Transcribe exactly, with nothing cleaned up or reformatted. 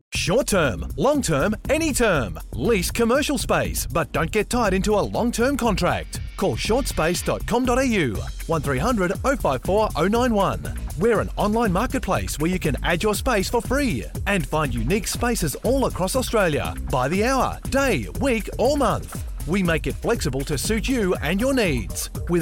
Short term, long term, any term. Lease commercial space, but don't get tied into a long-term contract. Call short space dot com dot a u, one three hundred oh five four oh nine one. We're an online marketplace where you can add your space for free and find unique spaces all across Australia by the hour, day, week or month. We make it flexible to suit you and your needs. With